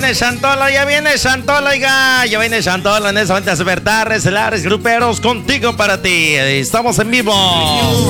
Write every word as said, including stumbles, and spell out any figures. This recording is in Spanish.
viene Chantola, ya viene Chantola, oiga, ya viene Chantola en ese momento a despertar, estelares, gruperos, contigo para ti. Estamos en vivo.